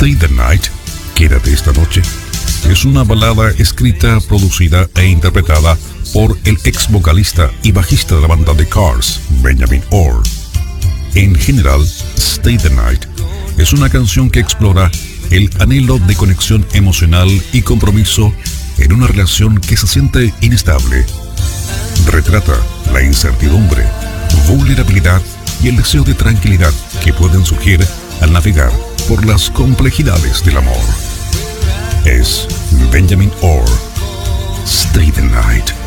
Stay the Night, Quédate esta noche, es una balada escrita, producida e interpretada por el ex vocalista y bajista de la banda The Cars, Benjamin Orr. En general, Stay the Night es una canción que explora el anhelo de conexión emocional y compromiso en una relación que se siente inestable. Retrata la incertidumbre, vulnerabilidad y el deseo de tranquilidad que pueden surgir al navegar por las complejidades del amor. Es Benjamin Orr, Stay the Night.